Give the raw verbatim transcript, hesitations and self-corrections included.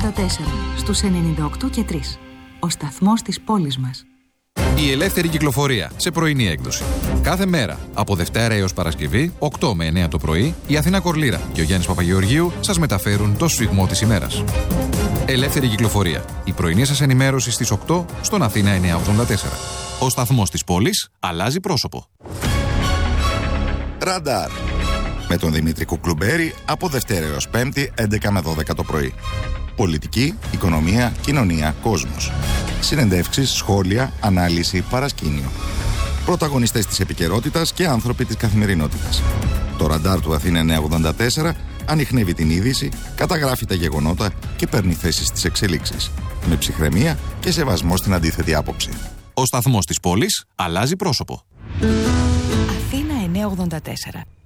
ογδόντα τέσσερα στους ενενήντα οκτώ και τρία. Ο σταθμός της πόλης μας. Η ελεύθερη κυκλοφορία σε πρωινή έκδοση. Κάθε μέρα, από Δευτέρα έως Παρασκευή, οκτώ με εννέα το πρωί, η Αθήνα Κορλήρα και ο Γιάννης Παπαγεωργίου σας μεταφέρουν το σφιγμό της ημέρας. Ελεύθερη κυκλοφορία. Η πρωινή σας ενημέρωση στις οκτώ στον Αθήνα εννιακόσια ογδόντα τέσσερα. Ο σταθμός της πόλης αλλάζει πρόσωπο. Ραντάρ. Με τον Δημήτρη Κουκλουμπέρη από Δευτέρα έως Πέμπτη, έντεκα με δώδεκα το πρωί. Πολιτική, οικονομία, κοινωνία, κόσμος. Συνεντεύξεις, σχόλια, ανάλυση, παρασκήνιο. Πρωταγωνιστές της επικαιρότητας και άνθρωποι της καθημερινότητας. Το ραντάρ του Αθήνα εννιακόσια ογδόντα τέσσερα ανιχνεύει την είδηση, καταγράφει τα γεγονότα και παίρνει θέση στις εξελίξεις. Με ψυχραιμία και σεβασμό στην αντίθετη άποψη. Ο σταθμός της πόλης αλλάζει πρόσωπο. Αθήνα εννιακόσια ογδόντα τέσσερα.